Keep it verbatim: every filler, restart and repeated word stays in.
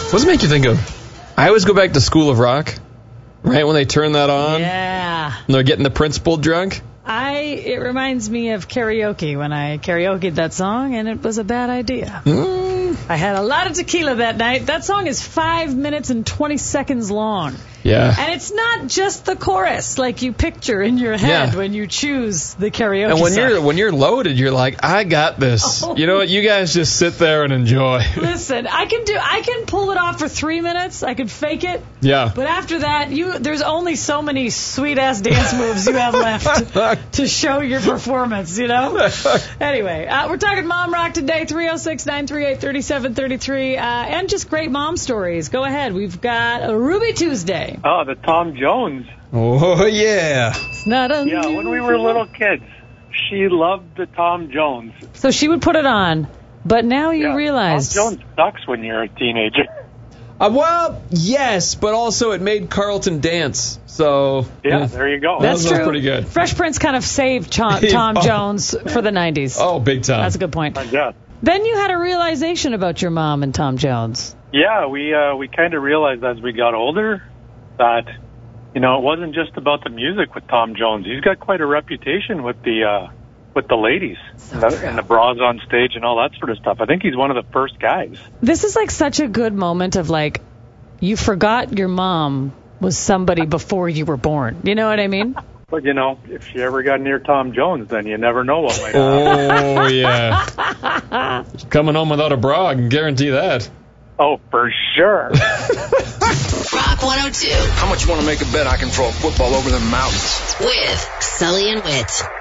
What does it make you think of? I always go back to School of Rock, right when they turn that on. Yeah. And they're getting the principal drunk. I it reminds me of karaoke when I karaoke'd that song, and it was a bad idea. Mm. I had a lot of tequila that night. That song is five minutes and twenty seconds long. Yeah. And it's not just the chorus like you picture in your head Yeah. when you choose the karaoke And when song. you're when you're loaded, you're like, I got this. Oh. You know what? You guys just sit there and enjoy. Listen, I can do I can pull it off for three minutes. I can fake it. Yeah. But after that, you there's only so many sweet ass dance moves you have left to show your performance, you know? Anyway, uh, we're talking Mom Rock today, three oh six, nine three eight, three seven three three, uh, and just great mom stories. Go ahead. We've got a Ruby Tuesday. Oh, the Tom Jones. Oh, yeah. It's not unusual. Yeah, when we were little kids, she loved the Tom Jones. So she would put it on, but now you Yeah, realize... Tom Jones sucks when you're a teenager. Uh, well, yes, but also it made Carlton dance. So Yeah, there you go. That's that was true. pretty good. Fresh Prince kind of saved Tom, Tom Oh. Jones for the nineties. Oh, big time. That's a good point. Yeah. Then you had a realization about your mom and Tom Jones. Yeah, we uh, we kind of realized as we got older that, you know, it wasn't just about the music with Tom Jones. He's got quite a reputation with the uh, with the ladies and, the, and the bras on stage and all that sort of stuff. I think he's one of the first guys. This is like such a good moment of like, you forgot your mom was somebody before you were born. You know what I mean? But, you know, if you ever got near Tom Jones, then you never know what might happen. Oh, yeah. Coming home without a bra, I can guarantee that. Oh, for sure. Rock one oh two How much you want to make a bet I can throw a football over the mountains? with Sully and Wit.